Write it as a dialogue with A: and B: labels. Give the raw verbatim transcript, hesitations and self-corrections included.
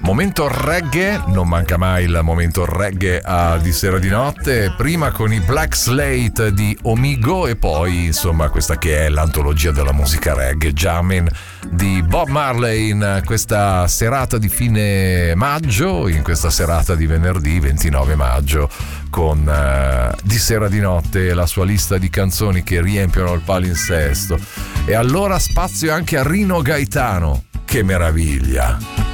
A: Momento reggae, non manca mai il momento reggae a Di Sera di Notte, prima con i Black Slate di Omigo e poi insomma questa che è l'antologia della musica reggae, Jamming di Bob Marley, in questa serata di fine maggio, in questa serata di venerdì ventinove maggio, con uh, Di Sera di Notte e la sua lista di canzoni che riempiono il palinsesto. E allora spazio anche a Rino Gaetano, che meraviglia!